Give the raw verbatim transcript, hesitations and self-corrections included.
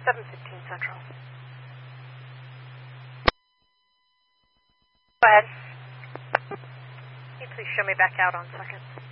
seven fifteen Central. Go ahead. Can you please show me back out on second?